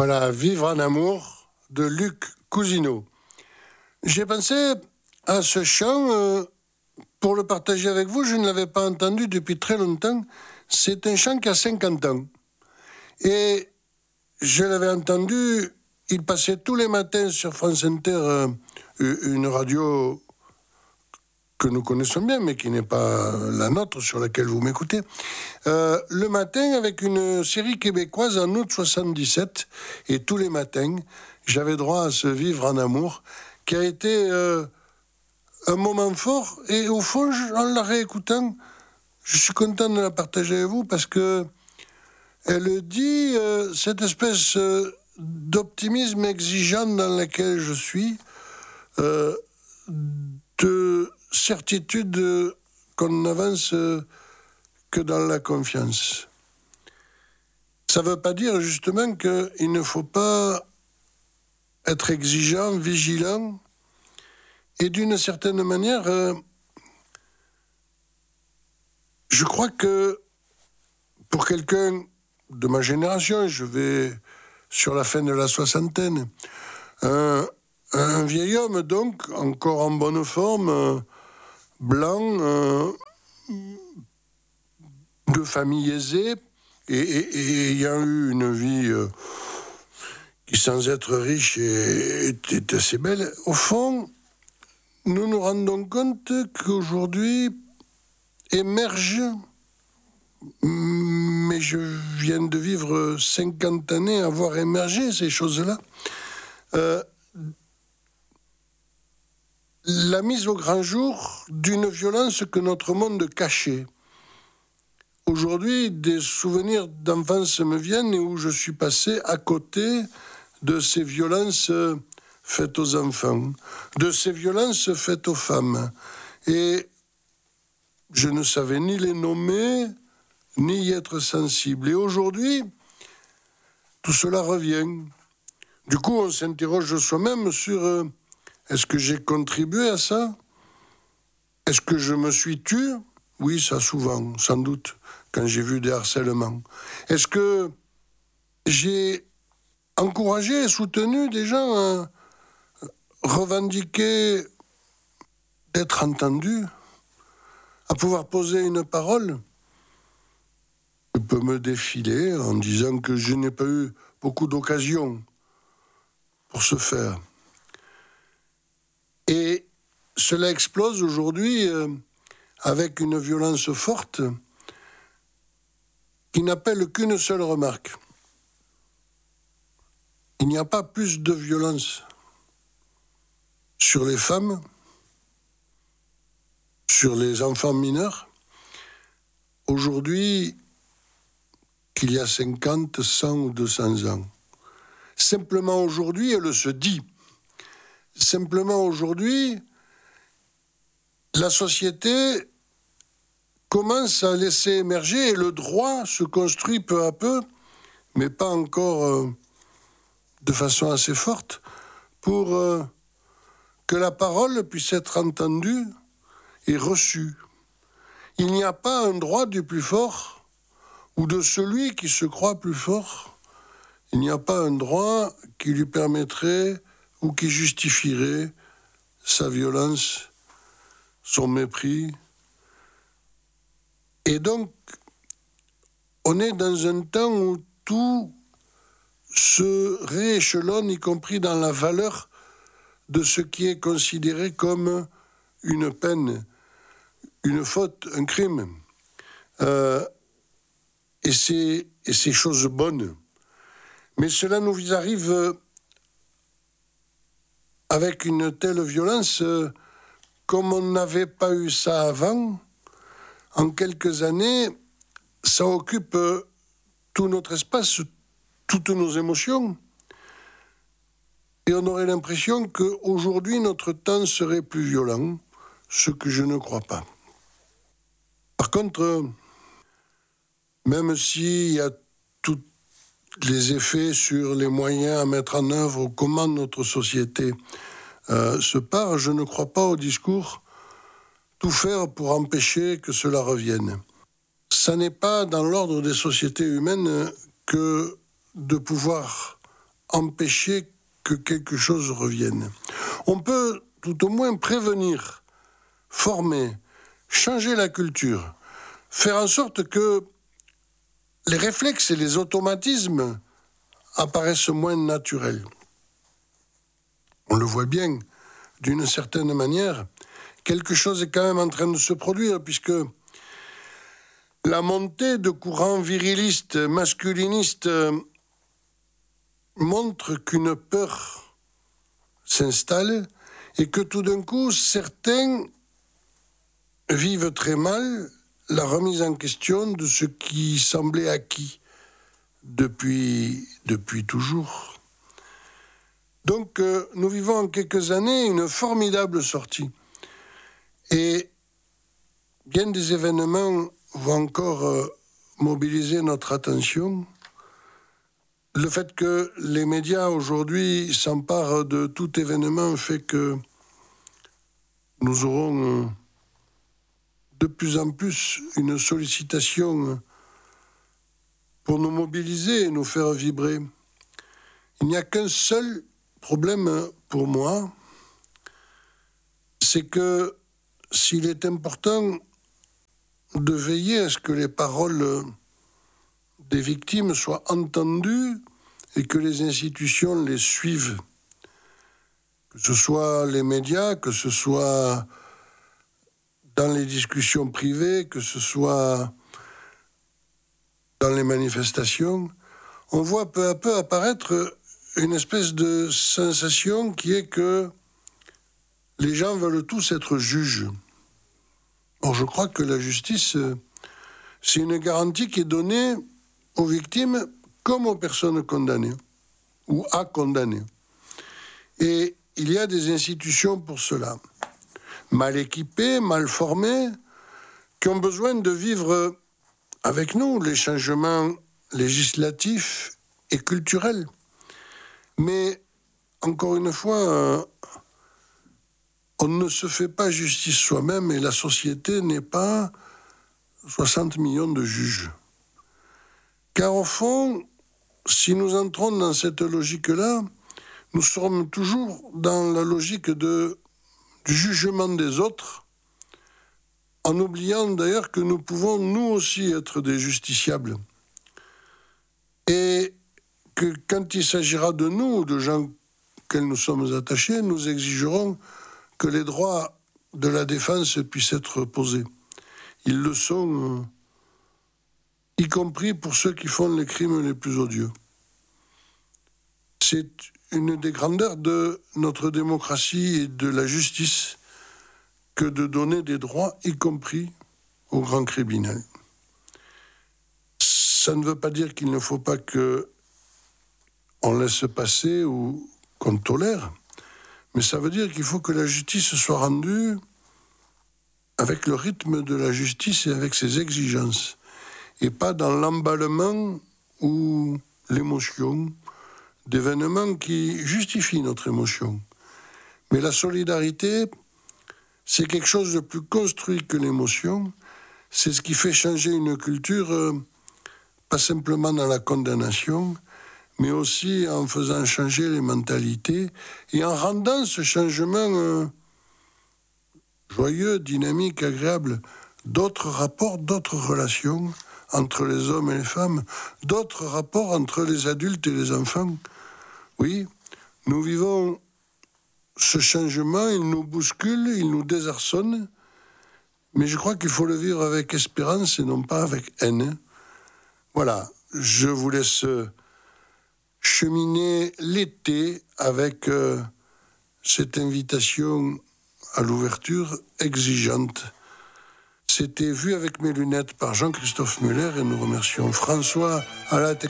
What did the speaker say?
Voilà, Vivre en amour de Luc Cousineau. J'ai pensé à ce chant pour le partager avec vous. Je ne l'avais pas entendu depuis très longtemps. C'est un chant qui a 50 ans. Et je l'avais entendu, il passait tous les matins sur France Inter, une radio que nous connaissons bien, mais qui n'est pas la nôtre, sur laquelle vous m'écoutez, le matin avec une série québécoise en août 77, et tous les matins, j'avais droit à ce Vivre en amour, qui a été un moment fort, et au fond, en la réécoutant, je suis content de la partager avec vous, parce que elle dit cette espèce d'optimisme exigeant dans lequel je suis, de certitude qu'on n'avance que dans la confiance. Ça ne veut pas dire justement qu'il ne faut pas être exigeant, vigilant, et d'une certaine manière, je crois que pour quelqu'un de ma génération, je vais sur la fin de la soixantaine, un vieil homme donc, encore en bonne forme, blanc, de famille aisée, et ayant eu une vie qui, sans être riche, était assez belle. Au fond, nous nous rendons compte qu'aujourd'hui émerge, mais je viens de vivre 50 années à voir émerger ces choses-là, la mise au grand jour d'une violence que notre monde cachait. Aujourd'hui, des souvenirs d'enfance me viennent et où je suis passé à côté de ces violences faites aux enfants, de ces violences faites aux femmes. Et je ne savais ni les nommer, ni y être sensible. Et aujourd'hui, tout cela revient. Du coup, on s'interroge soi-même sur est-ce que j'ai contribué à ça? Est-ce que je me suis tué? Oui, ça souvent, sans doute, quand j'ai vu des harcèlements. Est-ce que j'ai encouragé et soutenu des gens à revendiquer d'être entendus, à pouvoir poser une parole? Je peux me défiler en disant que je n'ai pas eu beaucoup d'occasions pour ce faire. Et cela explose aujourd'hui avec une violence forte qui n'appelle qu'une seule remarque. Il n'y a pas plus de violence sur les femmes, sur les enfants mineurs, aujourd'hui qu'il y a 50, 100 ou 200 ans. Simplement aujourd'hui, elle se dit. Simplement aujourd'hui, la société commence à laisser émerger et le droit se construit peu à peu, mais pas encore de façon assez forte, pour que la parole puisse être entendue et reçue. Il n'y a pas un droit du plus fort ou de celui qui se croit plus fort. Il n'y a pas un droit qui lui permettrait ou qui justifierait sa violence, son mépris. Et donc, on est dans un temps où tout se rééchelonne, y compris dans la valeur de ce qui est considéré comme une peine, une faute, un crime. Et c'est chose bonne. Mais cela nous arrive avec une telle violence, comme on n'avait pas eu ça avant. En quelques années, ça occupe tout notre espace, toutes nos émotions. Et on aurait l'impression qu'aujourd'hui, notre temps serait plus violent, ce que je ne crois pas. Par contre, même s'il y a tous les effets sur les moyens à mettre en œuvre, comment notre société se part, je ne crois pas au discours tout faire pour empêcher que cela revienne. Ça n'est pas dans l'ordre des sociétés humaines que de pouvoir empêcher que quelque chose revienne. On peut tout au moins prévenir, former, changer la culture, faire en sorte que les réflexes et les automatismes apparaissent moins naturels. On le voit bien, d'une certaine manière, quelque chose est quand même en train de se produire, puisque la montée de courants virilistes, masculinistes, montre qu'une peur s'installe et que tout d'un coup, certains vivent très mal la remise en question de ce qui semblait acquis depuis toujours. Donc, nous vivons en quelques années une formidable sortie. Et bien des événements vont encore mobiliser notre attention. Le fait que les médias aujourd'hui s'emparent de tout événement fait que nous aurons de plus en plus une sollicitation pour nous mobiliser et nous faire vibrer. Il n'y a qu'un seul problème pour moi, c'est que s'il est important de veiller à ce que les paroles des victimes soient entendues et que les institutions les suivent, que ce soit les médias, que ce soit dans les discussions privées, que ce soit dans les manifestations, on voit peu à peu apparaître une espèce de sensation qui est que les gens veulent tous être juges. Or, je crois que la justice, c'est une garantie qui est donnée aux victimes comme aux personnes condamnées ou à condamner. Et il y a des institutions pour cela, mal équipées, mal formées, qui ont besoin de vivre avec nous les changements législatifs et culturels. Mais, encore une fois, on ne se fait pas justice soi-même et la société n'est pas 60 millions de juges. Car au fond, si nous entrons dans cette logique-là, nous sommes toujours dans la logique du jugement des autres, en oubliant d'ailleurs que nous pouvons nous aussi être des justiciables. Et que quand il s'agira de nous, de gens auxquels nous sommes attachés, nous exigerons que les droits de la défense puissent être posés. Ils le sont, y compris pour ceux qui font les crimes les plus odieux. C'est une des grandeurs de notre démocratie et de la justice que de donner des droits, y compris aux grands criminels. Ça ne veut pas dire qu'il ne faut pas qu'on laisse passer ou qu'on tolère, mais ça veut dire qu'il faut que la justice soit rendue avec le rythme de la justice et avec ses exigences, et pas dans l'emballement ou l'émotion d'événements qui justifient notre émotion. Mais la solidarité, c'est quelque chose de plus construit que l'émotion. C'est ce qui fait changer une culture, pas simplement dans la condamnation, mais aussi en faisant changer les mentalités et en rendant ce changement joyeux, dynamique, agréable, d'autres rapports, d'autres relations entre les hommes et les femmes, d'autres rapports entre les adultes et les enfants. Oui, nous vivons ce changement, il nous bouscule, il nous désarçonne, mais je crois qu'il faut le vivre avec espérance et non pas avec haine. Voilà, je vous laisse cheminer l'été avec cette invitation à l'ouverture exigeante. C'était Vu avec mes lunettes par Jean-Christophe Muller et nous remercions François à la technique.